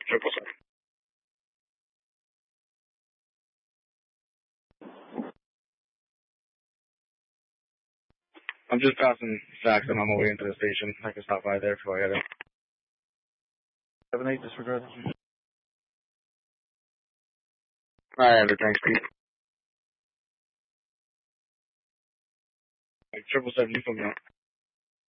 777. I'm just passing Saxon on my way into the station. I can stop by there before I head in. 7-8, disregard. Alright, thanks, Pete. 777, you put me on.